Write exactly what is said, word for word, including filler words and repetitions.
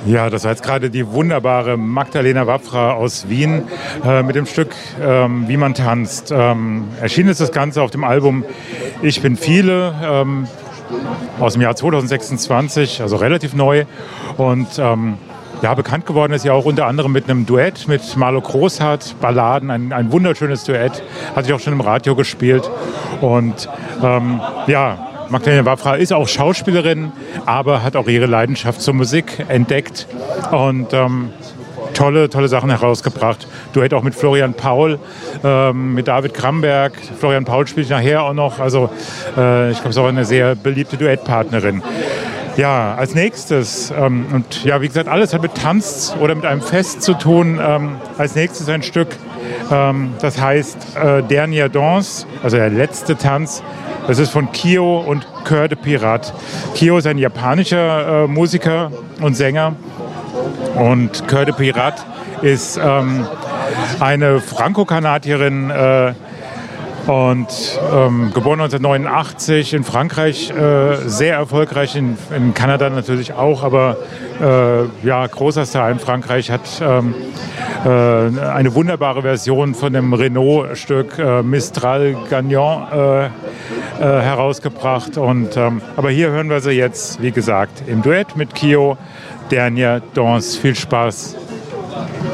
Ja, das war jetzt gerade die wunderbare Magdalena Wafra aus Wien äh, mit dem Stück ähm, Wie man tanzt. Ähm, erschienen ist das Ganze auf dem Album Ich bin viele ähm, aus dem Jahr zweitausendsechsundzwanzig, also relativ neu. Und ähm, ja, bekannt geworden ist ja auch unter anderem mit einem Duett mit Marlo Großhardt, Balladen, ein, ein wunderschönes Duett, hatte ich auch schon im Radio gespielt. Und ähm, ja, Magdalena Wafra ist auch Schauspielerin, aber hat auch ihre Leidenschaft zur Musik entdeckt und ähm, tolle, tolle Sachen herausgebracht. Duett auch mit Florian Paul, ähm, mit David Kramberg. Florian Paul spielt nachher auch noch, also äh, ich glaube, es ist auch eine sehr beliebte Duettpartnerin. Ja, als nächstes, ähm, und ja, wie gesagt, alles hat mit Tanz oder mit einem Fest zu tun. Ähm, als nächstes ein Stück, ähm, das heißt äh, Dernier Danse, also der letzte Tanz. Das ist von Kyo und Cœur de Pirate. Kyo ist ein japanischer äh, Musiker und Sänger und Cœur de Pirate ist ähm, eine Franco-Kanadierin äh, und ähm, geboren neunzehnhundertneunundachtzig in Frankreich, äh, sehr erfolgreich, in, in Kanada natürlich auch, aber äh, ja, großer Star in Frankreich, hat ähm, äh, eine wunderbare Version von dem Renault-Stück äh, Mistral Gagnant äh, Äh, herausgebracht. Und, ähm, aber hier hören wir sie jetzt, wie gesagt, im Duett mit Kyo, Dernier Danse. Viel Spaß.